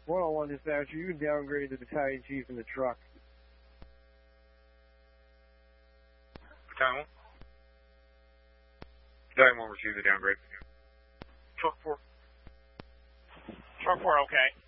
101 dispatcher, you can downgrade the battalion chief in the truck. Battalion 1? Battalion 1 received the downgrade. Truck 4. Truck 4, okay.